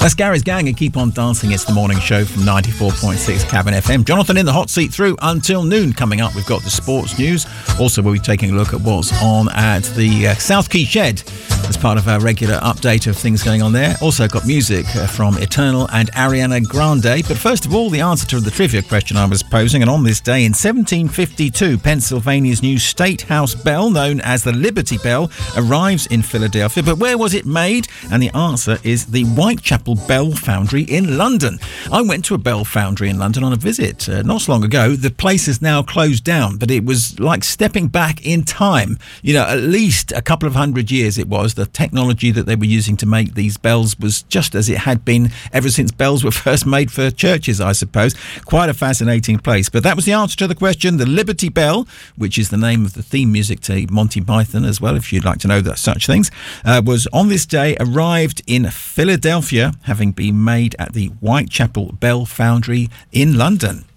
That's Gary's Gang and Keep On Dancing. It's the morning show from 94.6 Cabin FM. Jonathan in the hot seat through until noon. Coming up, we've got the sports news. Also, we'll be taking a look at what's on at the South Key Shed as part of our regular update of things going on there. Also got music from Eternal and Ariana Grande. But first of all, the answer to the trivia question I was posing. And on this day in 1752, Pennsylvania's new State House bell, known as the Liberty Bell, arrives in Philadelphia. But where was it made? And the answer is the Whitechapel Bell Foundry in London. I went to a bell foundry in London on a visit not so long ago. The place is now closed down, but it was like stepping back in time. You know, at least a couple of 100 years it was. The technology that they were using to make these bells was just as it had been ever since bells were first made for churches, I suppose. Quite a fascinating place. But that was the answer to the question. The Liberty Bell, which is the name of the theme music to Monty Python as well, if you'd like to know that such things, was on this day arrived in Philadelphia, having been made at the Whitechapel Bell Foundry in London.